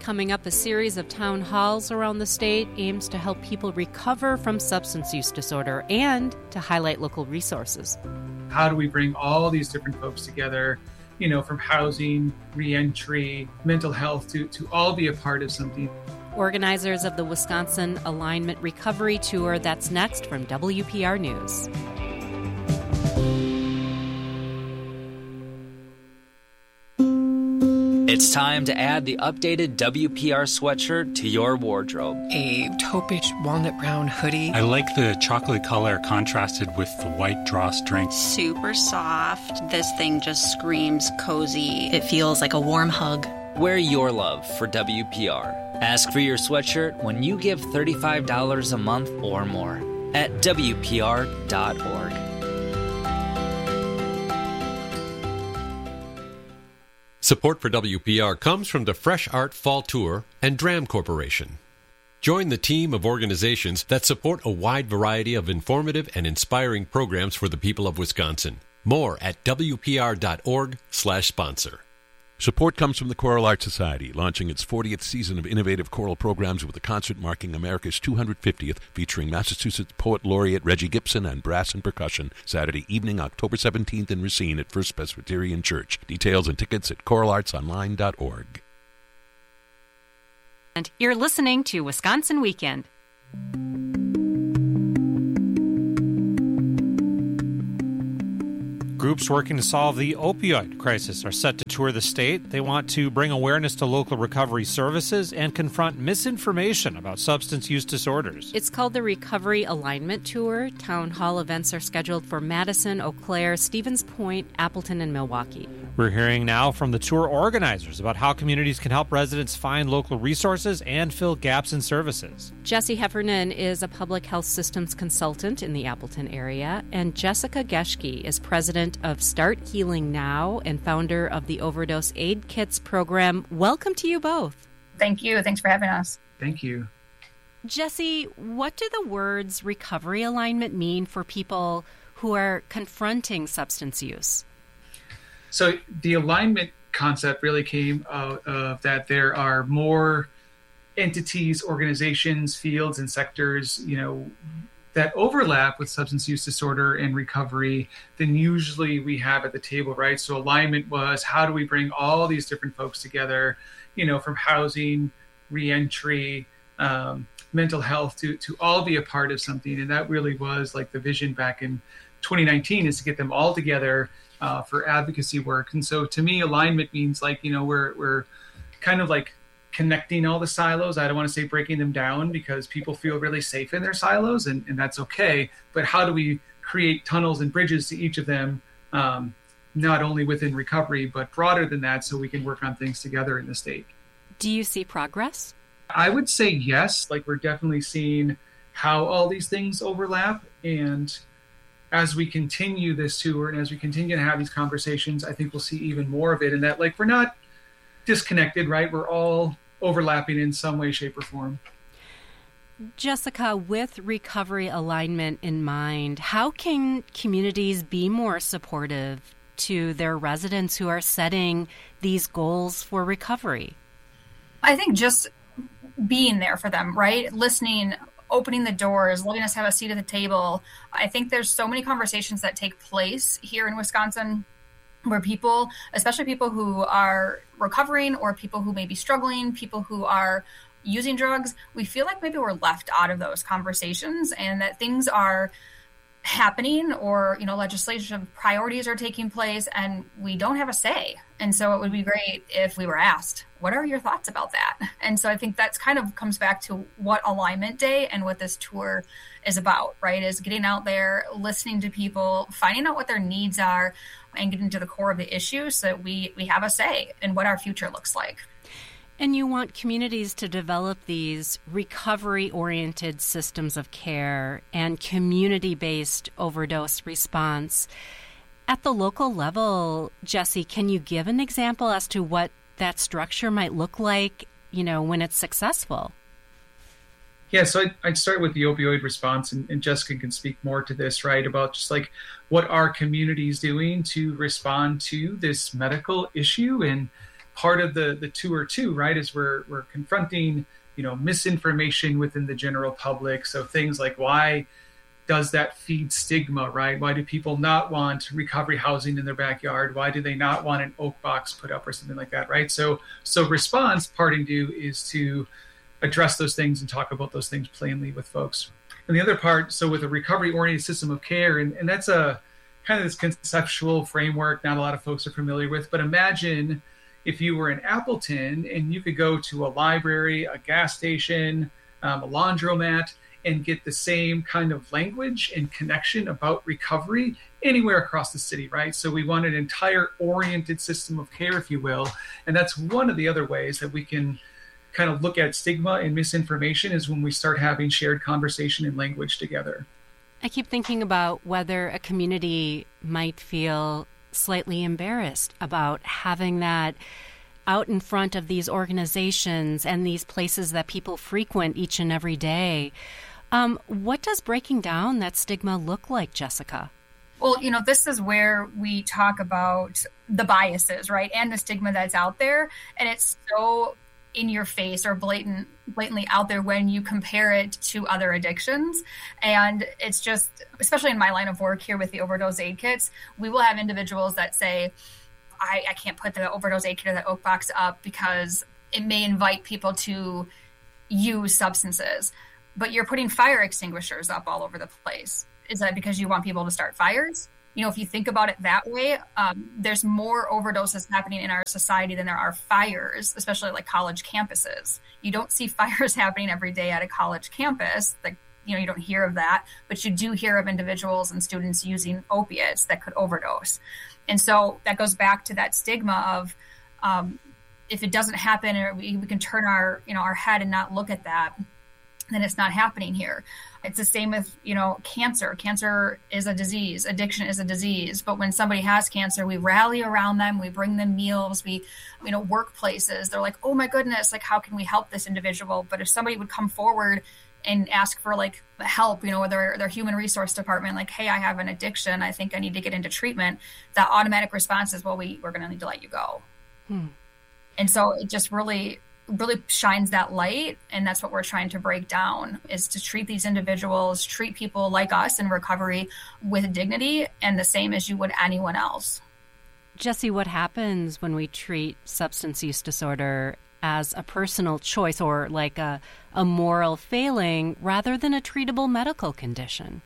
coming up, a series of town halls around the state aims to help people recover from substance use disorder and to highlight local resources. How do we bring all these different folks together, from housing, reentry, mental health, to all be a part of something? Organizers of the Wisconsin Alignment Recovery Tour. That's next from WPR News. It's time to add the updated WPR sweatshirt to your wardrobe. A taupish walnut brown hoodie. I like the chocolate color contrasted with the white drawstring. Super soft. This thing just screams cozy. It feels like a warm hug. Wear your love for WPR. Ask for your sweatshirt when you give $35 a month or more at WPR.org. Support for WPR comes from the Fresh Art Fall Tour and DRAM Corporation. Join the team of organizations that support a wide variety of informative and inspiring programs for the people of Wisconsin. More at WPR.org/sponsor. Support comes from the Choral Art Society, launching its 40th season of innovative choral programs with a concert marking America's 250th, featuring Massachusetts Poet Laureate Reggie Gibson and brass and percussion, Saturday evening, October 17th in Racine at First Presbyterian Church. Details and tickets at choralartsonline.org. And you're listening to Wisconsin Weekend. Groups working to solve the opioid crisis are set to tour the state. They want to bring awareness to local recovery services and confront misinformation about substance use disorders. It's called the Recovery Alignment Tour. Town hall events are scheduled for Madison, Eau Claire, Stevens Point, Appleton, and Milwaukee. We're hearing now from the tour organizers about how communities can help residents find local resources and fill gaps in services. Jesse Heffernan is a public health systems consultant in the Appleton area, and Jessica Geschke is president of Start Healing Now and founder of the Overdose Aid Kits program. Welcome to you both. Thank you. Thanks for having us. Thank you. Jesse, what do the words recovery alignment mean for people who are confronting substance use? So the alignment concept really came out of that there are more entities, organizations, fields, and sectors, that overlap with substance use disorder and recovery than usually we have at the table, right? So alignment was, how do we bring all these different folks together, from housing, reentry, mental health, to all be a part of something. And that really was like the vision back in 2019, is to get them all together for advocacy work. And so to me, alignment means we're kind of like connecting all the silos. I don't want to say breaking them down, because people feel really safe in their silos, and that's okay. But how do we create tunnels and bridges to each of them, not only within recovery, but broader than that, so we can work on things together in the state? Do you see progress? I would say yes. We're definitely seeing how all these things overlap. And as we continue this tour and as we continue to have these conversations, I think we'll see even more of it. And that we're not disconnected, right? We're all overlapping in some way, shape, or form. Jessica, with recovery alignment in mind, how can communities be more supportive to their residents who are setting these goals for recovery? I think just being there for them, right? Listening, opening the doors, letting us have a seat at the table. I think there's so many conversations that take place here in Wisconsin where people, especially people who are recovering or people who may be struggling, people who are using drugs, we feel like maybe we're left out of those conversations, and that things are happening, or legislation priorities are taking place and we don't have a say. And so it would be great if we were asked, what are your thoughts about that? And so I think that's kind of comes back to what Alignment Day and what this tour is about, right? Is getting out there, listening to people, finding out what their needs are, and getting to the core of the issue so that we have a say in what our future looks like. And you want communities to develop these recovery-oriented systems of care and community-based overdose response. At the local level, Jesse, can you give an example as to what that structure might look like, when it's successful? Yeah, so I'd start with the opioid response, and Jessica can speak more to this, right, about just what are communities doing to respond to this medical issue. And part of the tour too, right, is we're confronting, misinformation within the general public. So things like, why does that feed stigma, right? Why do people not want recovery housing in their backyard? Why do they not want an oak box put up or something like that, right? So response, parting due, is to address those things and talk about those things plainly with folks. And the other part, so with a recovery-oriented system of care, and that's a kind of this conceptual framework not a lot of folks are familiar with, but imagine if you were in Appleton and you could go to a library, a gas station, a laundromat, and get the same kind of language and connection about recovery anywhere across the city, right? So we want an entire oriented system of care, if you will. And that's one of the other ways that we can kind of look at stigma and misinformation, is when we start having shared conversation and language together. I keep thinking about whether a community might feel slightly embarrassed about having that out in front of these organizations and these places that people frequent each and every day. What does breaking down that stigma look like, Jessica? Well, this is where we talk about the biases, right? And the stigma that's out there. And it's so in your face or blatantly out there when you compare it to other addictions. And it's just, especially in my line of work here with the overdose aid kits, we will have individuals that say, I can't put the overdose aid kit or the oak box up because it may invite people to use substances. But you're putting fire extinguishers up all over the place. Is that because you want people to start fires? If you think about it that way, there's more overdoses happening in our society than there are fires, especially like college campuses. You don't see fires happening every day at a college campus. Like, you don't hear of that, but you do hear of individuals and students using opiates that could overdose. And so that goes back to that stigma of if it doesn't happen, or we can turn our head and not look at that, then it's not happening here. It's the same with, cancer. Cancer is a disease. Addiction is a disease. But when somebody has cancer, we rally around them. We bring them meals. We, workplaces, they're like, oh my goodness, like, how can we help this individual? But if somebody would come forward and ask for like help, with their human resource department, like, hey, I have an addiction. I think I need to get into treatment. That automatic response is, well, we're going to need to let you go. And so it just really shines that light. And that's what we're trying to break down, is to treat these individuals, treat people like us in recovery with dignity, and the same as you would anyone else. Jesse, what happens when we treat substance use disorder as a personal choice or like a moral failing rather than a treatable medical condition?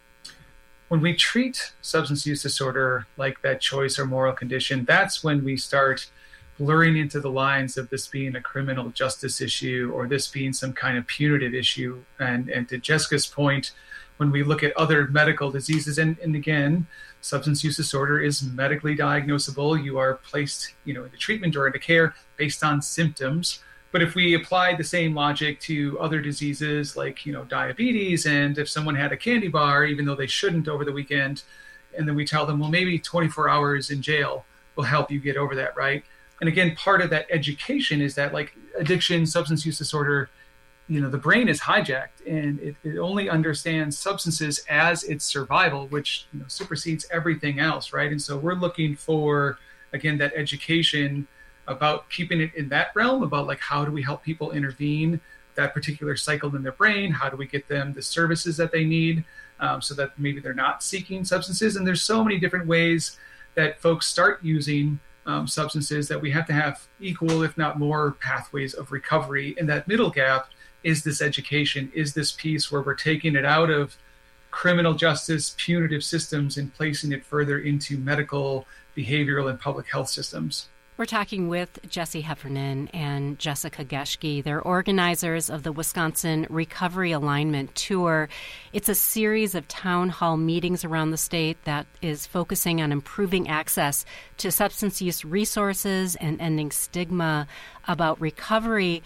When we treat substance use disorder like that choice or moral condition, that's when we start blurring into the lines of this being a criminal justice issue or this being some kind of punitive issue. And to Jessica's point, when we look at other medical diseases, and again, substance use disorder is medically diagnosable. You are placed, into treatment or into care based on symptoms. But if we apply the same logic to other diseases like, diabetes, and if someone had a candy bar, even though they shouldn't over the weekend, and then we tell them, well, maybe 24 hours in jail will help you get over that, right? And again, part of that education is that, like, addiction, substance use disorder, the brain is hijacked and it only understands substances as its survival, which, supersedes everything else, right? And so we're looking for, again, that education about keeping it in that realm, about like, how do we help people intervene that particular cycle in their brain? How do we get them the services that they need so that maybe they're not seeking substances? And there's so many different ways that folks start using substances that we have to have equal, if not more, pathways of recovery. And that middle gap is this education, is this piece where we're taking it out of criminal justice, punitive systems, and placing it further into medical, behavioral, and public health systems. We're talking with Jesse Heffernan and Jessica Geschke. They're organizers of the Wisconsin Recovery Alignment Tour. It's a series of town hall meetings around the state that is focusing on improving access to substance use resources and ending stigma about recovery.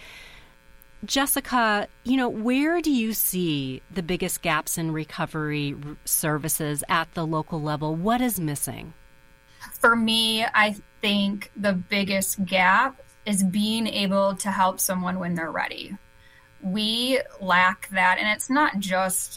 Jessica, where do you see the biggest gaps in recovery services at the local level? What is missing? For me, I think the biggest gap is being able to help someone when they're ready. We lack that, and it's not just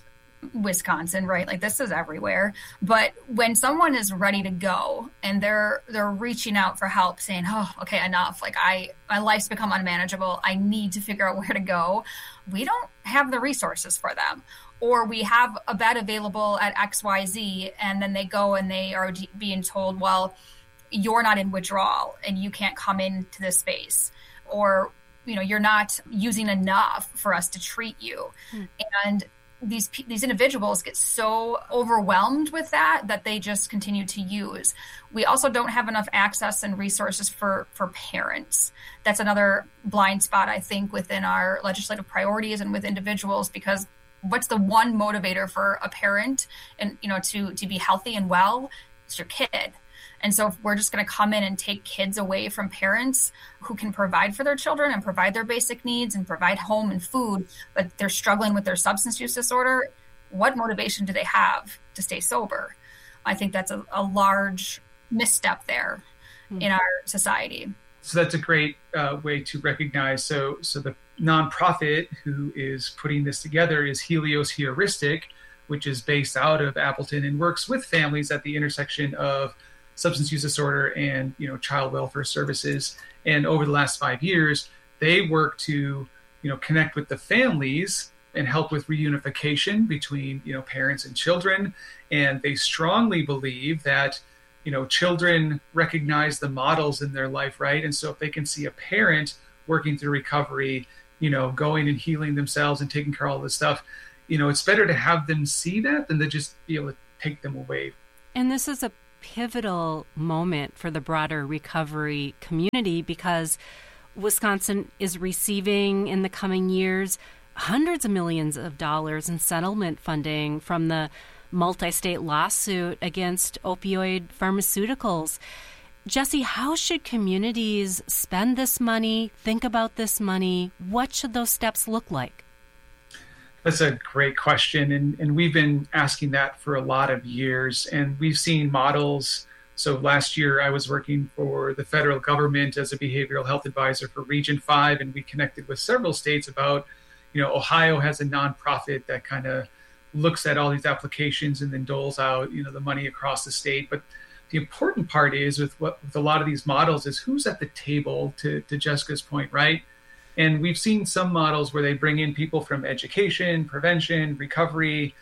Wisconsin, right? Like this is everywhere. But when someone is ready to go and they're reaching out for help saying, oh, okay, enough. Like my life's become unmanageable. I need to figure out where to go. We don't have the resources for them. Or we have a bed available at XYZ, and then they go and they are being told, well, you're not in withdrawal and you can't come into this space. Or, you're not using enough for us to treat you. And these individuals get so overwhelmed with that they just continue to use. We also don't have enough access and resources for parents. That's another blind spot, I think, within our legislative priorities and with individuals, because what's the one motivator for a parent and, to be healthy and well? It's your kid. And so if we're just going to come in and take kids away from parents who can provide for their children and provide their basic needs and provide home and food, but they're struggling with their substance use disorder, what motivation do they have to stay sober? I think that's a large misstep there in our society. So that's a great way to recognize. So the nonprofit who is putting this together is Helios Heuristic, which is based out of Appleton and works with families at the intersection of substance use disorder and child welfare services. And over the last 5 years, they work to connect with the families and help with reunification between parents and children. And they strongly believe that children recognize the models in their life, right? And so if they can see a parent working through recovery, going and healing themselves and taking care of all this stuff, it's better to have them see that than to just be able to take them away. And this is a pivotal moment for the broader recovery community, because Wisconsin is receiving in the coming years hundreds of millions of dollars in settlement funding from the multi-state lawsuit against opioid pharmaceuticals. Jesse, how should communities spend this money, think about this money? What should those steps look like? That's a great question. And we've been asking that for a lot of years. And we've seen models. So last year, I was working for the federal government as a behavioral health advisor for Region 5. And we connected with several states about, Ohio has a nonprofit that kind of looks at all these applications and then doles out, the money across the state. But the important part is with a lot of these models is who's at the table, to Jessica's point, right? And we've seen some models where they bring in people from education, prevention, recovery,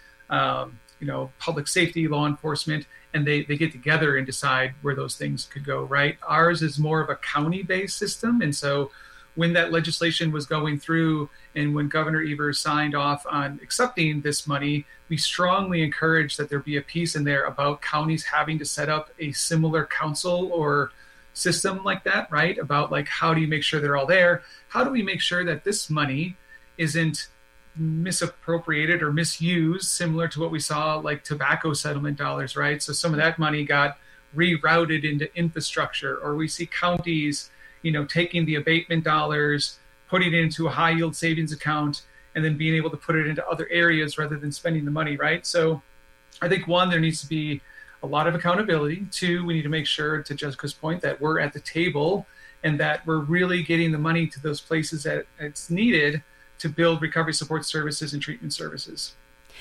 public safety, law enforcement, and they get together and decide where those things could go, right? Ours is more of a county-based system. And so when that legislation was going through and when Governor Evers signed off on accepting this money, we strongly encouraged that there be a piece in there about counties having to set up a similar council or system like that, right? About like, how do you make sure they're all there? How do we make sure that this money isn't misappropriated or misused, similar to what we saw like tobacco settlement dollars, right? So some of that money got rerouted into infrastructure, or we see counties, taking the abatement dollars, putting it into a high yield savings account, and then being able to put it into other areas rather than spending the money, right? So I think one, there needs to be a lot of accountability. Two, we need to make sure, to Jessica's point, that we're at the table and that we're really getting the money to those places that it's needed to build recovery support services and treatment services.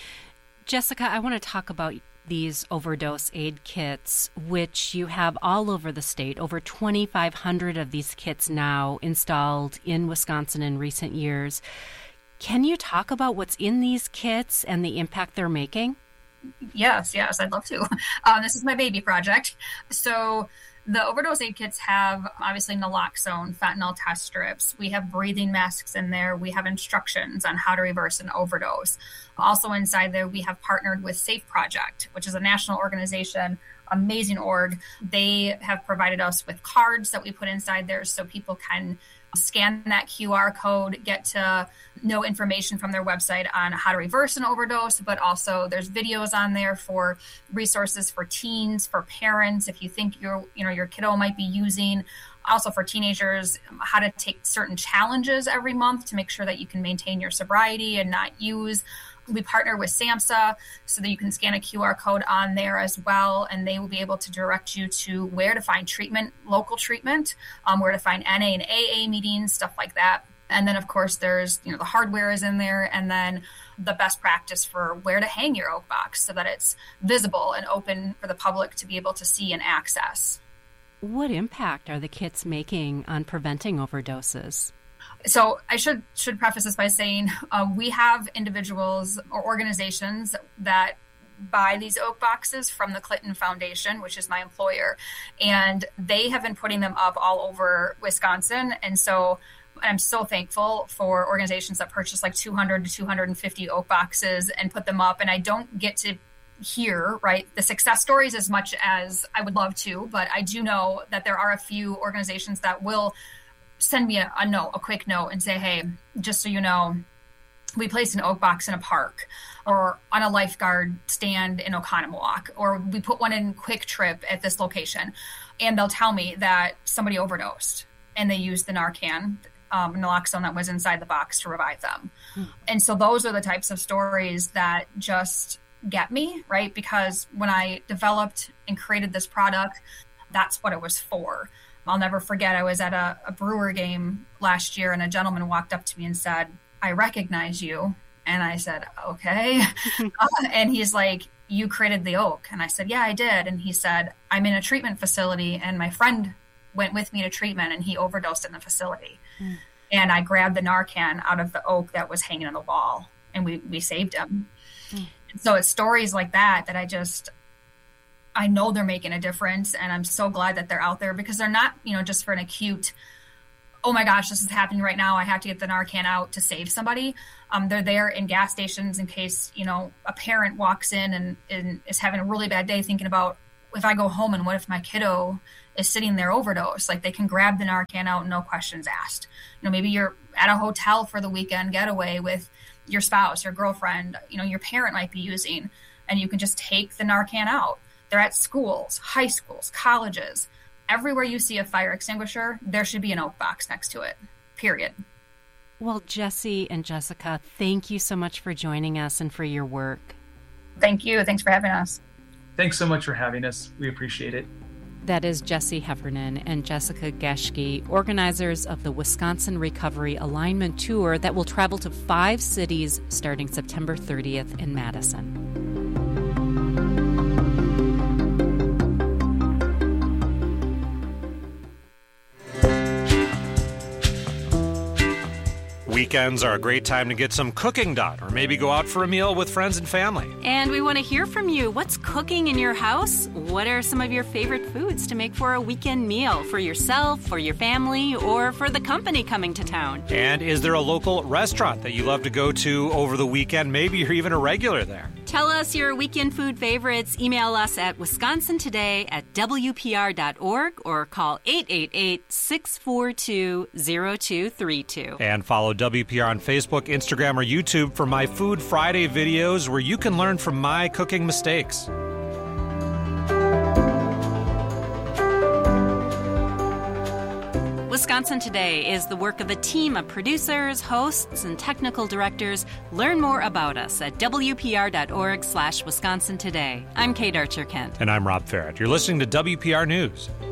Jessica, I want to talk about these overdose aid kits, which you have all over the state, over 2,500 of these kits now installed in Wisconsin in recent years. Can you talk about what's in these kits and the impact they're making? Yes, I'd love to. This is my baby project. So the overdose aid kits have obviously naloxone, fentanyl test strips. We have breathing masks in there. We have instructions on how to reverse an overdose. Also inside there, we have partnered with Safe Project, which is a national organization, amazing org. They have provided us with cards that we put inside there so people can scan that QR code, get to know information from their website on how to reverse an overdose, but also there's videos on there for resources for teens, for parents, if you think your kiddo might be using, also for teenagers, how to take certain challenges every month to make sure that you can maintain your sobriety and not use. We partner with SAMHSA so that you can scan a QR code on there as well, and they will be able to direct you to where to find treatment, local treatment, where to find NA and AA meetings, stuff like that. And then, of course, there's, the hardware is in there, and then the best practice for where to hang your oak box so that it's visible and open for the public to be able to see and access. What impact are the kits making on preventing overdoses? So I should preface this by saying we have individuals or organizations that buy these oak boxes from the Clinton Foundation, which is my employer, and they have been putting them up all over Wisconsin. And so I'm so thankful for organizations that purchase like 200 to 250 oak boxes and put them up. And I don't get to hear, right, the success stories as much as I would love to, but I do know that there are a few organizations that will send me a quick note and say, hey, just so you know, we placed an oak box in a park or on a lifeguard stand in Oconomowoc, or we put one in Quick Trip at this location. And they'll tell me that somebody overdosed and they used the Narcan, naloxone that was inside the box to revive them. And so those are the types of stories that just get me, right? Because when I developed and created this product, that's what it was for. I'll never forget, I was at a Brewer game last year and a gentleman walked up to me and said, I recognize you. And I said, okay. And he's like, you created the oak. And I said, yeah, I did. And he said, I'm in a treatment facility and my friend went with me to treatment and he overdosed in the facility. And I grabbed the Narcan out of the oak that was hanging on the wall and we saved him. So it's stories like that I know they're making a difference, and I'm so glad that they're out there because they're not, just for an acute, oh my gosh, this is happening right now, I have to get the Narcan out to save somebody. They're there in gas stations in case, a parent walks in and is having a really bad day thinking about, if I go home and what if my kiddo is sitting there overdosed? Like, they can grab the Narcan out, no questions asked. Maybe you're at a hotel for the weekend getaway with your spouse, your girlfriend, your parent might be using, and you can just take the Narcan out. They're at schools, high schools, colleges. Everywhere you see a fire extinguisher, there should be an oak box next to it, period. Well, Jessie and Jessica, thank you so much for joining us and for your work. Thank you. Thanks for having us. Thanks so much for having us. We appreciate it. That is Jessie Heffernan and Jessica Geschke, organizers of the Wisconsin Recovery Alignment Tour that will travel to 5 cities starting September 30th in Madison. Weekends are a great time to get some cooking done or maybe go out for a meal with friends and family. And we want to hear from you. What's cooking in your house? What are some of your favorite foods to make for a weekend meal for yourself, for your family, or for the company coming to town? And is there a local restaurant that you love to go to over the weekend? Maybe you're even a regular there. Tell us your weekend food favorites. Email us at wisconsintoday@wpr.org or call 888-642-0232. And follow WPR on Facebook, Instagram, or YouTube for my Food Friday videos where you can learn from my cooking mistakes. Wisconsin Today is the work of a team of producers, hosts, and technical directors. Learn more about us at wpr.org/Wisconsin Today. I'm Kate Archer-Kent. And I'm Rob Farrett. You're listening to WPR News.